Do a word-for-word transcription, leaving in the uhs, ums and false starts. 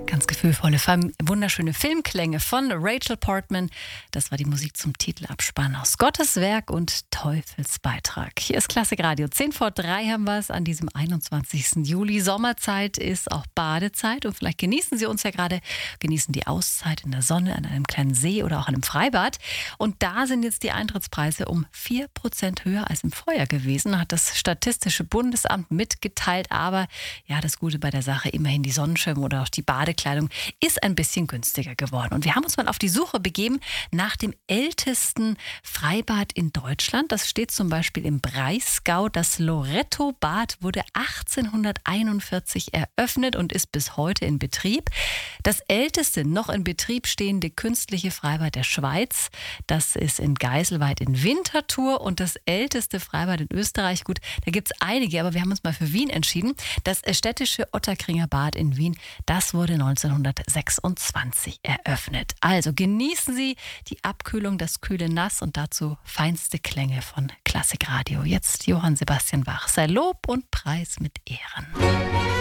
Ganz gefühlvolle, wunderschöne Filmklänge von Rachel Portman. Das war die Musik zum Titelabspann aus Gottes Werk und Teufels Beitrag. Hier ist Klassikradio. Zehn vor drei haben wir es an diesem einundzwanzigsten Juli. Sommerzeit ist auch Badezeit und vielleicht genießen Sie uns ja gerade, genießen die Auszeit in der Sonne an einem kleinen See oder auch einem Freibad. Und da sind jetzt die Eintrittspreise um vier Prozent höher als im Vorjahr gewesen, hat das Statistische Bundesamt mitgeteilt. Aber ja, das Gute bei der Sache, immerhin die Sonnenschirme oder auch die Badekleidung ist ein bisschen günstiger geworden. Und wir haben uns mal auf die Suche begeben nach dem ältesten Freibad in Deutschland. Das steht zum Beispiel im Breisgau. Das Loretto-Bad wurde achtzehnhunderteinundvierzig eröffnet und ist bis heute in Betrieb. Das älteste noch in Betrieb stehende künstliche Freibad der Schweiz, das ist in Geiselweid in Winterthur. Und das älteste Freibad in Österreich, gut, da gibt es einige, aber wir haben uns mal für Wien entschieden. Das städtische Ottakringer Bad in Wien, das wurde neunzehnhundertsechsundzwanzig eröffnet. Also genießen Sie die Abkühlung, das kühle Nass und dazu feinste Klänge von Klassikradio. Jetzt Johann Sebastian Bach. Sei Lob und Preis mit Ehren.